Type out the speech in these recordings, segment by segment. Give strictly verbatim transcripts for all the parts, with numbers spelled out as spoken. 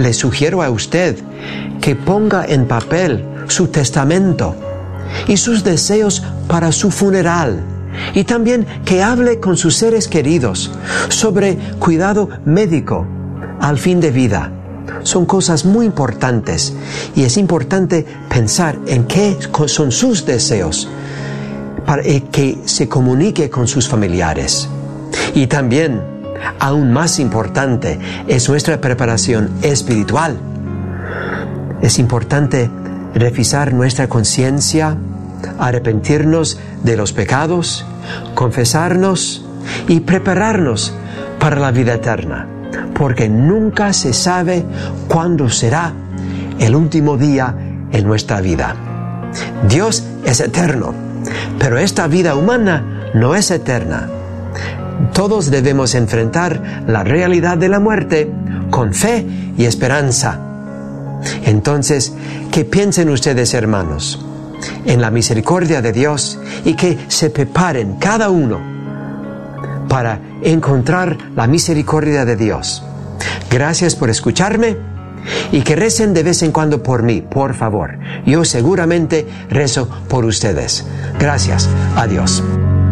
le sugiero a usted que ponga en papel su testamento y sus deseos para su funeral, y también que hable con sus seres queridos sobre cuidado médico al fin de vida. Son cosas muy importantes y es importante pensar en qué son sus deseos para que se comunique con sus familiares. Y también, aún más importante, es nuestra preparación espiritual. Es importante revisar nuestra conciencia, arrepentirnos de los pecados, confesarnos y prepararnos para la vida eterna, porque nunca se sabe cuándo será el último día en nuestra vida. Dios es eterno, pero esta vida humana no es eterna. Todos debemos enfrentar la realidad de la muerte con fe y esperanza. Entonces, ¿qué piensen ustedes, hermanos, en la misericordia de Dios, y que se preparen cada uno para encontrar la misericordia de Dios? Gracias por escucharme y que recen de vez en cuando por mí, por favor. Yo seguramente rezo por ustedes. Gracias. Adiós.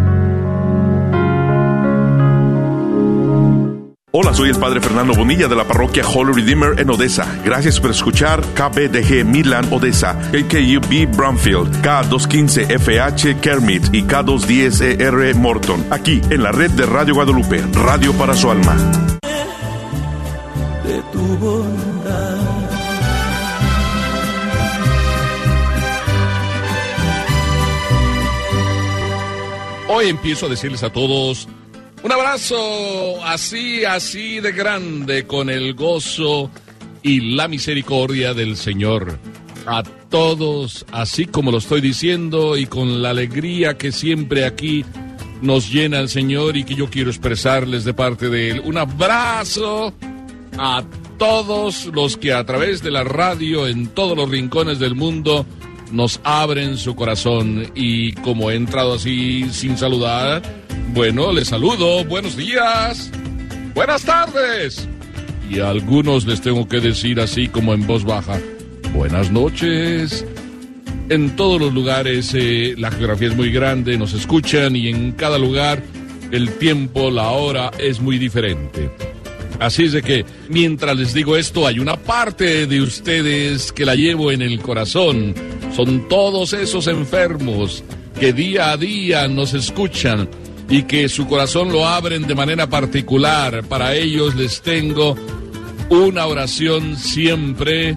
Hola, soy el Padre Fernando Bonilla de la parroquia Holy Redeemer en Odessa. Gracias por escuchar K B D G Midland Odessa, K K U B Bromfield, K doscientos quince F H Kermit y K doscientos diez E R Morton, aquí en la red de Radio Guadalupe, radio para su alma. De tu bondad. Hoy empiezo a decirles a todos un abrazo así, así de grande, con el gozo y la misericordia del Señor. A todos, así como lo estoy diciendo, y con la alegría que siempre aquí nos llena el Señor y que yo quiero expresarles de parte de Él. Un abrazo a todos los que a través de la radio en todos los rincones del mundo nos abren su corazón. Y como he entrado así sin saludar, bueno, les saludo, buenos días, buenas tardes, y a algunos les tengo que decir así como en voz baja, buenas noches. En todos los lugares eh, la geografía es muy grande, nos escuchan, y en cada lugar el tiempo, la hora es muy diferente. Así es de que, mientras les digo esto, hay una parte de ustedes que la llevo en el corazón. Son todos esos enfermos que día a día nos escuchan y que su corazón lo abren de manera particular. Para ellos les tengo una oración siempre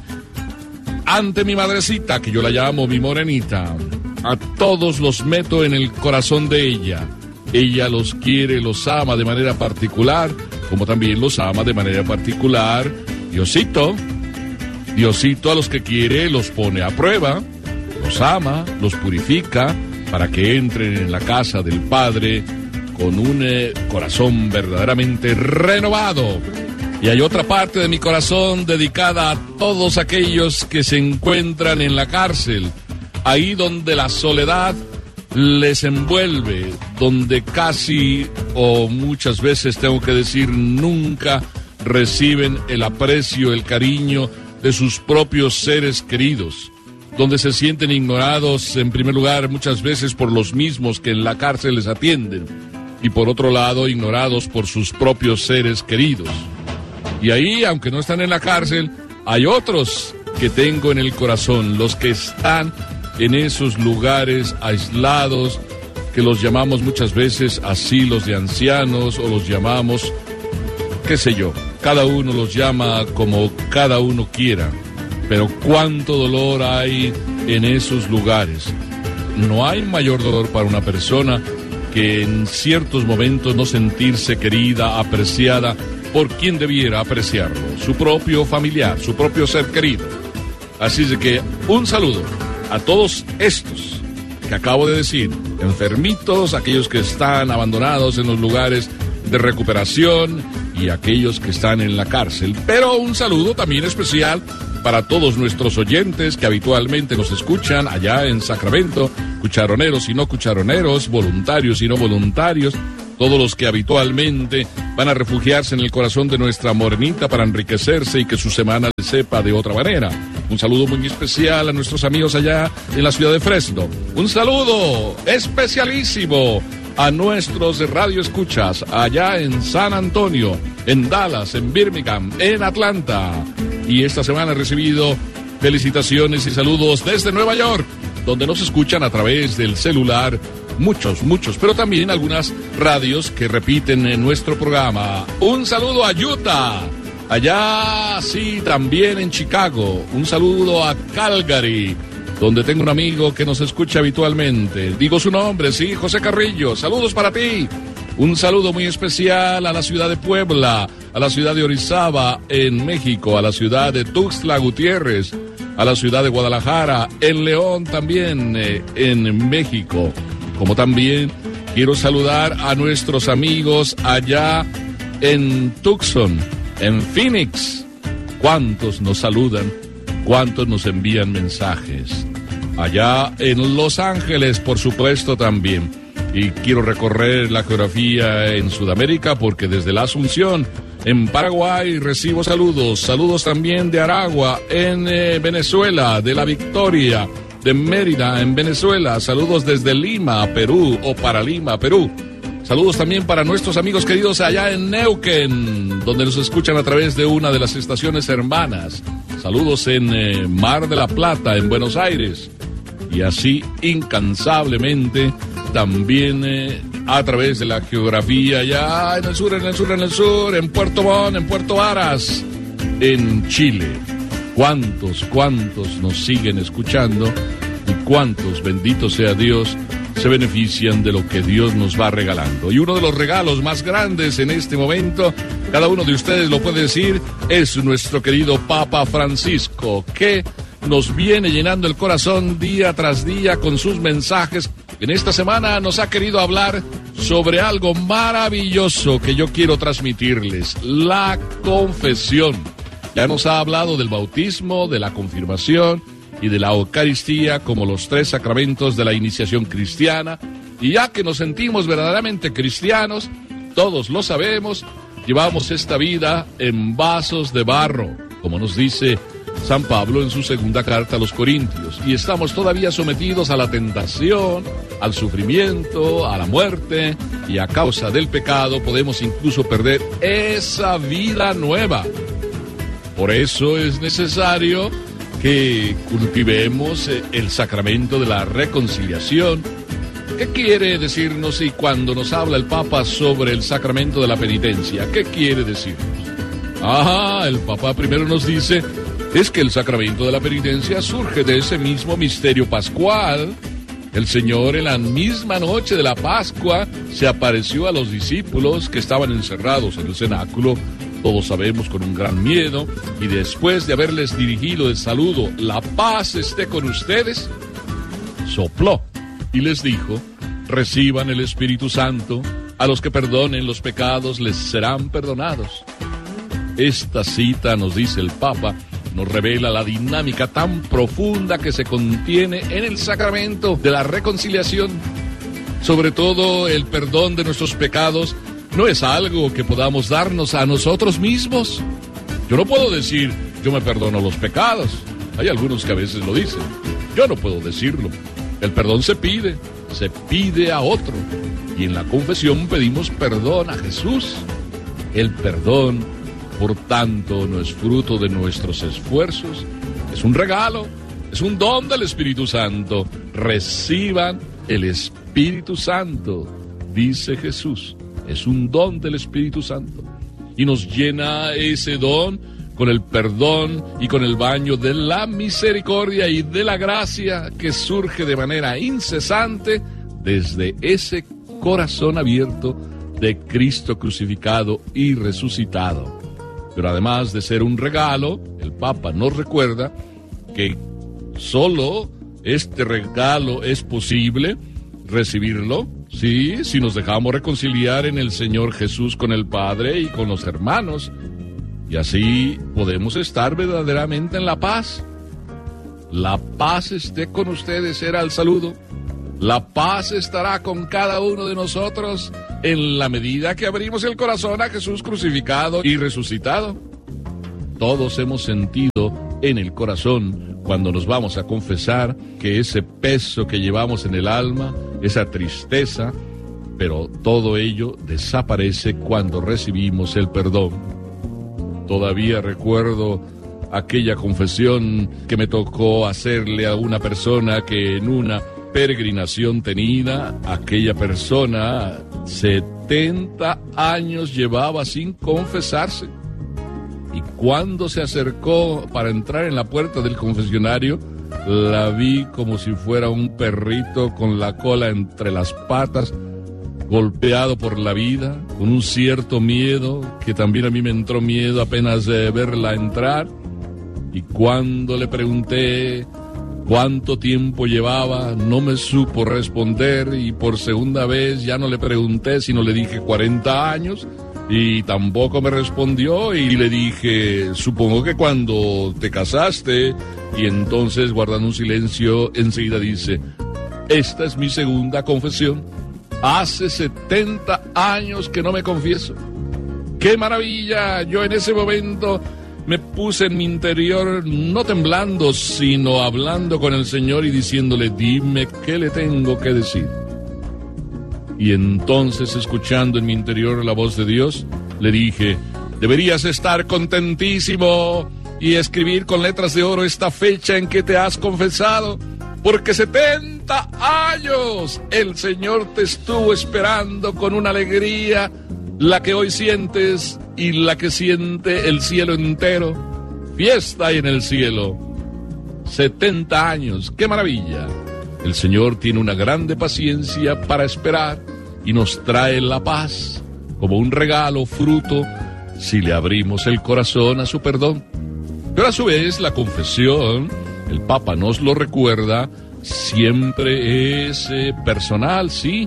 ante mi madrecita, que yo la llamo mi morenita. A todos los meto en el corazón de ella. Ella los quiere, los ama de manera particular, como también los ama de manera particular Diosito. Diosito a los que quiere los pone a prueba, los ama, los purifica, para que entren en la casa del Padre con un eh, corazón verdaderamente renovado. Y hay otra parte de mi corazón dedicada a todos aquellos que se encuentran en la cárcel, ahí donde la soledad les envuelve, donde casi o muchas veces tengo que decir nunca reciben el aprecio, el cariño de sus propios seres queridos, donde se sienten ignorados en primer lugar muchas veces por los mismos que en la cárcel les atienden, y por otro lado ignorados por sus propios seres queridos. Y ahí, aunque no están en la cárcel, hay otros que tengo en el corazón, los que están en esos lugares aislados, que los llamamos muchas veces asilos de ancianos, o los llamamos, qué sé yo, cada uno los llama como cada uno quiera, pero cuánto dolor hay en esos lugares. No hay mayor dolor para una persona que en ciertos momentos no sentirse querida, apreciada por quien debiera apreciarlo, su propio familiar, su propio ser querido. Así es de que un saludo a todos estos que acabo de decir, enfermitos, aquellos que están abandonados en los lugares de recuperación y aquellos que están en la cárcel. Pero un saludo también especial para todos nuestros oyentes que habitualmente nos escuchan allá en Sacramento, cucharoneros y no cucharoneros, voluntarios y no voluntarios, todos los que habitualmente van a refugiarse en el corazón de nuestra morenita para enriquecerse y que su semana les sepa de otra manera. Un saludo muy especial a nuestros amigos allá en la ciudad de Fresno. Un saludo especialísimo a nuestros radioescuchas allá en San Antonio, en Dallas, en Birmingham, en Atlanta. Y esta semana he recibido felicitaciones y saludos desde Nueva York, donde nos escuchan a través del celular muchos, muchos, pero también algunas radios que repiten en nuestro programa. Un saludo a Utah, allá sí, también en Chicago. Un saludo a Calgary, donde tengo un amigo que nos escucha habitualmente. Digo su nombre, sí, José Carrillo. Saludos para ti. Un saludo muy especial a la ciudad de Puebla, a la ciudad de Orizaba en México, a la ciudad de Tuxtla Gutiérrez, a la ciudad de Guadalajara, en León también, eh, en México. Como también quiero saludar a nuestros amigos allá en Tucson, en Phoenix. ¿Cuántos nos saludan? ¿Cuántos nos envían mensajes? Allá en Los Ángeles, por supuesto, también. Y quiero recorrer la geografía en Sudamérica porque desde la Asunción, en Paraguay, recibo saludos. Saludos también de Aragua, en eh, Venezuela, de La Victoria, de Mérida, en Venezuela. Saludos desde Lima, Perú, o para Lima, Perú. Saludos también para nuestros amigos queridos allá en Neuquén, donde nos escuchan a través de una de las estaciones hermanas. Saludos en eh, Mar de la Plata, en Buenos Aires. Y así, incansablemente, también eh, a través de la geografía allá en el sur, en el sur, en el sur, en Puerto Montt, en Puerto Varas, en Chile. ¿Cuántos, cuántos nos siguen escuchando? Y cuántos, bendito sea Dios, se benefician de lo que Dios nos va regalando. Y uno de los regalos más grandes en este momento, cada uno de ustedes lo puede decir, es nuestro querido Papa Francisco, que nos viene llenando el corazón día tras día con sus mensajes. En esta semana nos ha querido hablar sobre algo maravilloso que yo quiero transmitirles, la confesión. Ya nos ha hablado del bautismo, de la confirmación y de la Eucaristía como los tres sacramentos de la iniciación cristiana. Y ya que nos sentimos verdaderamente cristianos, todos lo sabemos, llevamos esta vida en vasos de barro, como nos dice San Pablo en su segunda carta a los Corintios, y estamos todavía sometidos a la tentación, al sufrimiento, a la muerte, y a causa del pecado podemos incluso perder esa vida nueva. Por eso es necesario que cultivemos el sacramento de la reconciliación. ¿Qué quiere decirnos y cuando nos habla el Papa sobre el sacramento de la penitencia? ¿Qué quiere decirnos? Ajá, el Papa primero nos dice es que el sacramento de la penitencia surge de ese mismo misterio pascual. El Señor en la misma noche de la Pascua se apareció a los discípulos que estaban encerrados en el cenáculo, todos sabemos con un gran miedo, y después de haberles dirigido el saludo, la paz esté con ustedes, sopló y les dijo, reciban el Espíritu Santo, a los que perdonen los pecados les serán perdonados. Esta cita, nos dice el Papa, nos revela la dinámica tan profunda que se contiene en el sacramento de la reconciliación. Sobre todo, el perdón de nuestros pecados no es algo que podamos darnos a nosotros mismos. Yo no puedo decir, yo me perdono los pecados. Hay algunos que a veces lo dicen. Yo no puedo decirlo. El perdón se pide, se pide a otro. Y en la confesión pedimos perdón a Jesús. El perdón, por tanto, no es fruto de nuestros esfuerzos, es un regalo, es un don del Espíritu Santo. Reciban el Espíritu Santo, dice Jesús. Es un don del Espíritu Santo. Y nos llena ese don con el perdón y con el baño de la misericordia y de la gracia que surge de manera incesante desde ese corazón abierto de Cristo crucificado y resucitado. Pero además de ser un regalo, el Papa nos recuerda que solo este regalo es posible recibirlo, sí, si nos dejamos reconciliar en el Señor Jesús con el Padre y con los hermanos. Y así podemos estar verdaderamente en la paz. La paz esté con ustedes, era el saludo. La paz estará con cada uno de nosotros, en la medida que abrimos el corazón a Jesús crucificado y resucitado. Todos hemos sentido en el corazón, cuando nos vamos a confesar, que ese peso que llevamos en el alma, esa tristeza, pero todo ello desaparece cuando recibimos el perdón. Todavía recuerdo aquella confesión que me tocó hacerle a una persona que en una peregrinación tenida, aquella persona setenta años llevaba sin confesarse. Y cuando se acercó para entrar en la puerta del confesionario, la vi como si fuera un perrito con la cola entre las patas, golpeado por la vida, con un cierto miedo, que también a mí me entró miedo apenas de verla entrar. Y cuando le pregunté cuánto tiempo llevaba, no me supo responder, y por segunda vez ya no le pregunté, sino le dije cuarenta años, y tampoco me respondió, y le dije, supongo que cuando te casaste, y entonces, guardando un silencio, enseguida dice, esta es mi segunda confesión, hace setenta años que no me confieso. ¡Qué maravilla! Yo en ese momento me puse en mi interior, no temblando, sino hablando con el Señor y diciéndole, dime qué le tengo que decir. Y entonces, escuchando en mi interior la voz de Dios, le dije, deberías estar contentísimo y escribir con letras de oro esta fecha en que te has confesado, porque setenta años el Señor te estuvo esperando con una alegría, la que hoy sientes y la que siente el cielo entero. Fiesta hay en el cielo. setenta años, qué maravilla. El Señor tiene una grande paciencia para esperar y nos trae la paz como un regalo, fruto, si le abrimos el corazón a su perdón. Pero a su vez la confesión, el Papa nos lo recuerda, siempre es eh, personal, sí,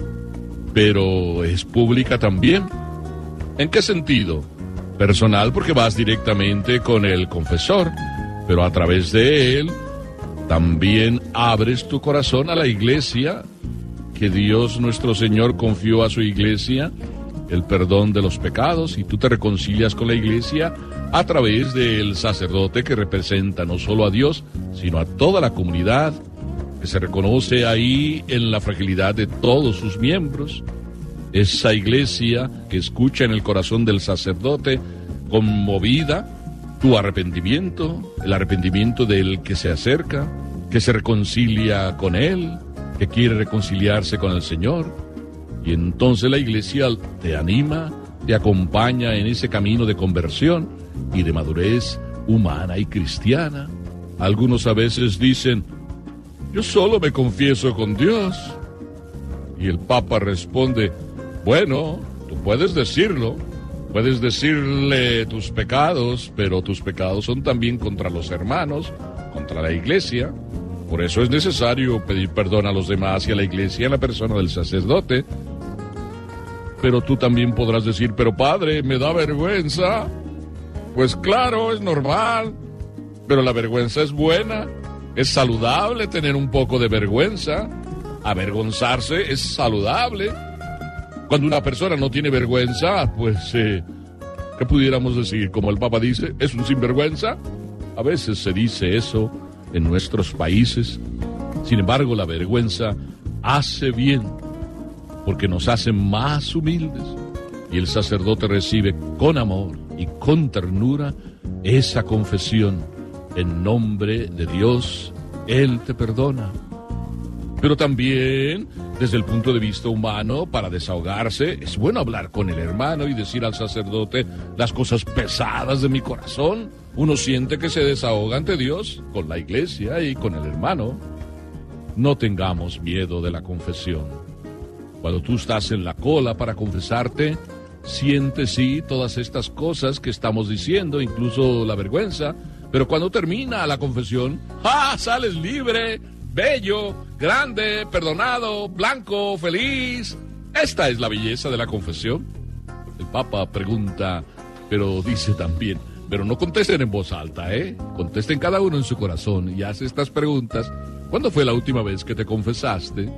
pero es pública también. ¿En qué sentido? Personal porque vas directamente con el confesor, pero a través de él también abres tu corazón a la iglesia, que Dios nuestro Señor confió a su iglesia el perdón de los pecados, y tú te reconcilias con la iglesia a través del sacerdote que representa no solo a Dios, sino a toda la comunidad, que se reconoce ahí en la fragilidad de todos sus miembros. Esa iglesia que escucha en el corazón del sacerdote, conmovida, tu arrepentimiento, el arrepentimiento del que se acerca, que se reconcilia con él, que quiere reconciliarse con el Señor. Y entonces la iglesia te anima, te acompaña en ese camino de conversión y de madurez humana y cristiana. Algunos a veces dicen, yo solo me confieso con Dios. Y el Papa responde, bueno, tú puedes decirlo, puedes decirle tus pecados, pero tus pecados son también contra los hermanos, contra la iglesia. Por eso es necesario pedir perdón a los demás y a la iglesia en la persona del sacerdote. Pero tú también podrás decir, pero padre, me da vergüenza. Pues claro, es normal, pero la vergüenza es buena, es saludable tener un poco de vergüenza. Avergonzarse es saludable. Cuando una persona no tiene vergüenza, pues, eh, ¿qué pudiéramos decir? Como el Papa dice, ¿es un sinvergüenza? A veces se dice eso en nuestros países. Sin embargo, la vergüenza hace bien, porque nos hace más humildes. Y el sacerdote recibe con amor y con ternura esa confesión. En nombre de Dios, Él te perdona. Pero también, desde el punto de vista humano, para desahogarse, es bueno hablar con el hermano y decir al sacerdote las cosas pesadas de mi corazón. Uno siente que se desahoga ante Dios, con la iglesia y con el hermano. No tengamos miedo de la confesión. Cuando tú estás en la cola para confesarte, siente sí todas estas cosas que estamos diciendo, incluso la vergüenza, pero cuando termina la confesión, ¡ah! Sales libre, bello, grande, perdonado, blanco, feliz. Esta es la belleza de la confesión. El Papa pregunta, pero dice también, pero no contesten en voz alta, ¿eh? Contesten cada uno en su corazón y hace estas preguntas. ¿Cuándo fue la última vez que te confesaste?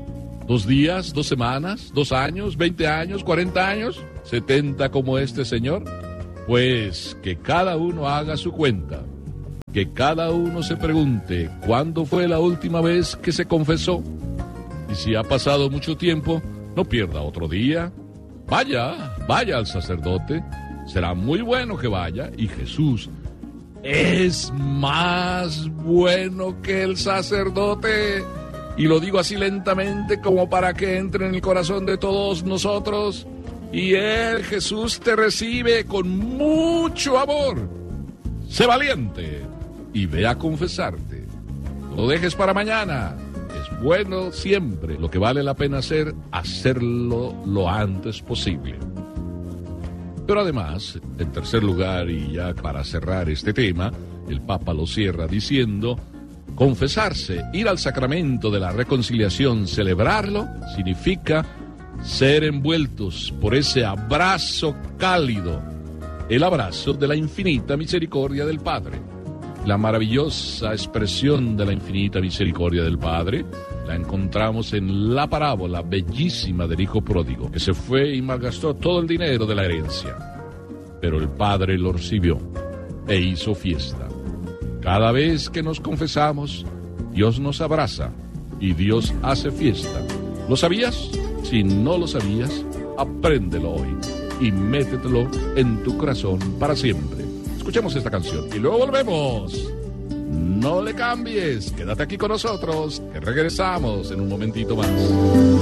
¿Dos días, dos semanas, dos años, veinte años, cuarenta años, setenta como este señor? Pues que cada uno haga su cuenta. Que cada uno se pregunte cuándo fue la última vez que se confesó. Y si ha pasado mucho tiempo, no pierda otro día. Vaya, vaya al sacerdote. Será muy bueno que vaya. Y Jesús es más bueno que el sacerdote. Y lo digo así lentamente como para que entre en el corazón de todos nosotros. Y Él, Jesús, te recibe con mucho amor. Sé valiente y ve a confesarte. No lo dejes para mañana. Es bueno siempre. Lo que vale la pena hacer, hacerlo lo antes posible. Pero además, en tercer lugar, y ya para cerrar este tema, el Papa lo cierra diciendo: confesarse, ir al sacramento de la reconciliación, celebrarlo, significa ser envueltos por ese abrazo cálido, el abrazo de la infinita misericordia del Padre. La maravillosa expresión de la infinita misericordia del Padre la encontramos en la parábola bellísima del hijo pródigo, que se fue y malgastó todo el dinero de la herencia. Pero el Padre lo recibió e hizo fiesta. Cada vez que nos confesamos, Dios nos abraza y Dios hace fiesta. ¿Lo sabías? Si no lo sabías, apréndelo hoy y métetelo en tu corazón para siempre. Escuchemos esta canción y luego volvemos. No le cambies, quédate aquí con nosotros, que regresamos en un momentito más.